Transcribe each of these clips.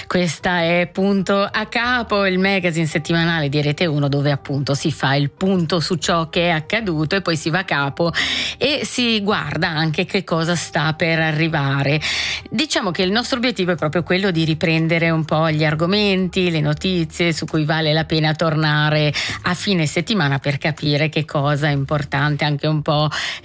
Questa è Punto a Capo, il magazine settimanale di Rete 1, dove appunto si fa il punto su ciò che è accaduto e poi si va a capo e si guarda anche che cosa sta per arrivare. Diciamo che il nostro obiettivo è proprio quello di riprendere un po' gli argomenti, le notizie su cui vale la pena tornare a fine settimana per capire che cosa è importante anche un po'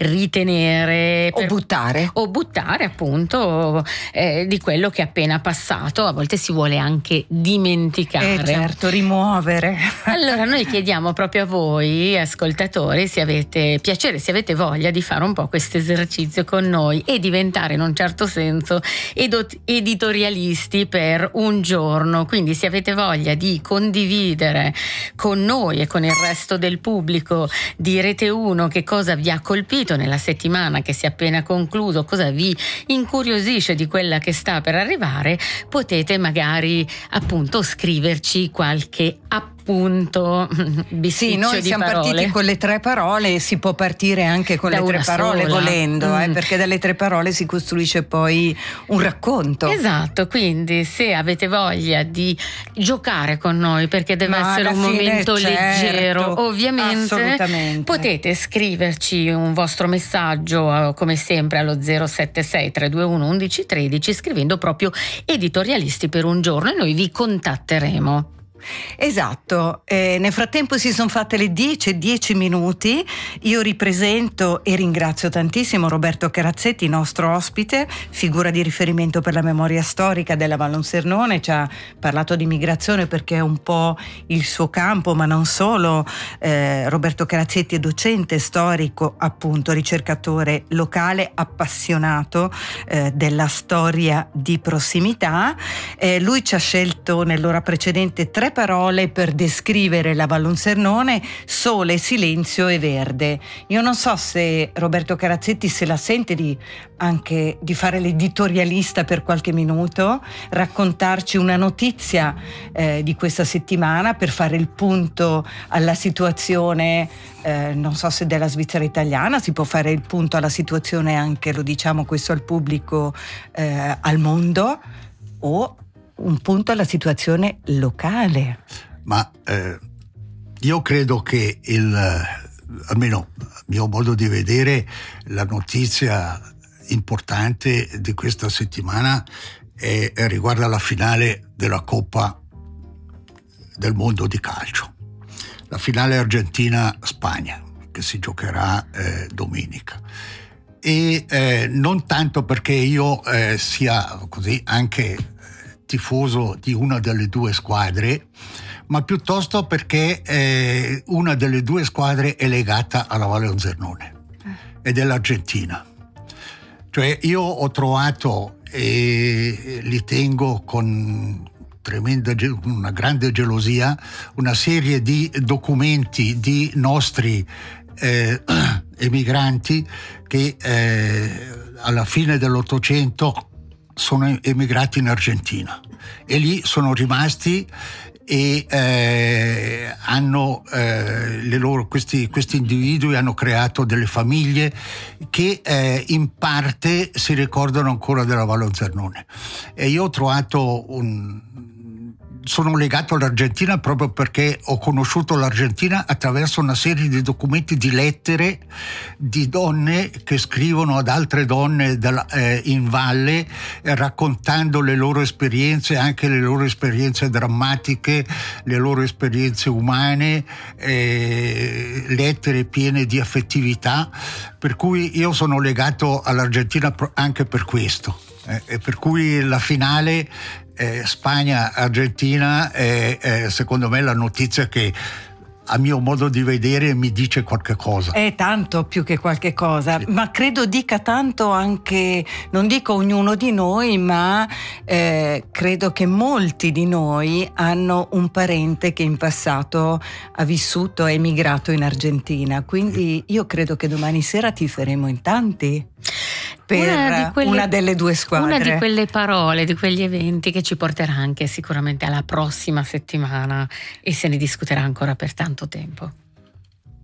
ritenere o buttare appunto di quello che è appena passato. A volte si vuole anche dimenticare, certo, rimuovere. Allora noi chiediamo proprio a voi ascoltatori se avete piacere, se avete voglia di fare un po' questo esercizio con noi e diventare in un certo senso editorialisti per un giorno. Quindi se avete voglia di condividere con noi e con il resto del pubblico di Rete 1 che cosa vi ha colpito nella settimana che si è appena concluso, cosa vi incuriosisce di quella che sta per arrivare, potete magari appunto scriverci qualche appunto bisticcio sì, noi di siamo parole. partiti con le 3 parole, si può partire anche con da le 3 parole sola. volendo, perché dalle 3 parole si costruisce poi un racconto. Esatto, quindi se avete voglia di giocare con noi, perché deve essere un momento leggero, ovviamente potete scriverci un vostro messaggio come sempre allo 076 321 1113 scrivendo proprio editorialisti per un giorno e noi vi contatteremo. Esatto, nel frattempo si sono fatte le 10 minuti. Io ripresento e ringrazio tantissimo Roberto Carazzetti, nostro ospite, figura di riferimento per la memoria storica della Valonsernone. Ci ha parlato di migrazione perché è un po' il suo campo, ma non solo. Roberto Carazzetti è docente storico, appunto ricercatore locale, appassionato della storia di prossimità. Lui ci ha scelto nell'ora precedente 3 parole per descrivere la Valonsernone: sole, silenzio e verde. Io non so se Roberto Carazzetti se la sente anche di fare l'editorialista per qualche minuto, raccontarci una notizia di questa settimana per fare il punto alla situazione, non so se della Svizzera italiana, si può fare il punto alla situazione anche, lo diciamo questo al pubblico, al mondo, o un punto alla situazione locale. Ma io credo che almeno a mio modo di vedere, la notizia importante di questa settimana riguarda la finale della Coppa del Mondo di calcio, la finale Argentina-Spagna che si giocherà domenica. E non tanto perché io sia così anche tifoso di una delle 2 squadre, ma piuttosto perché una delle 2 squadre è legata alla Valonsernone ed è l'Argentina. Cioè io ho trovato, e li tengo con una grande gelosia, una serie di documenti di nostri emigranti che alla fine dell'Ottocento sono emigrati in Argentina e lì sono rimasti e hanno questi individui hanno creato delle famiglie che in parte si ricordano ancora della Valonsernone. E io ho trovato sono legato all'Argentina proprio perché ho conosciuto l'Argentina attraverso una serie di documenti, di lettere di donne che scrivono ad altre donne in valle, raccontando le loro esperienze, anche le loro esperienze drammatiche, le loro esperienze umane, lettere piene di affettività, per cui io sono legato all'Argentina anche per questo. E per cui la finale Spagna-Argentina è secondo me la notizia che a mio modo di vedere mi dice qualche cosa. È tanto più che qualche cosa, sì. Ma credo dica tanto anche, non dico ognuno di noi, ma credo che molti di noi hanno un parente che in passato ha vissuto, è emigrato in Argentina, quindi io credo che domani sera tiferemo in tanti per una delle 2 squadre. Una di quelle parole, di quegli eventi che ci porterà anche sicuramente alla prossima settimana e se ne discuterà ancora per tanto tempo.